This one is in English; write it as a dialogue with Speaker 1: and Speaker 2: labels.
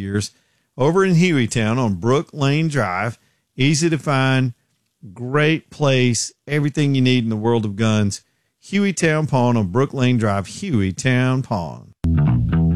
Speaker 1: years over in Hueytown on Brook Lane Drive. Easy to find, great place, everything you need in the world of guns. Hueytown Pawn on Brook Lane Drive, Hueytown Pawn.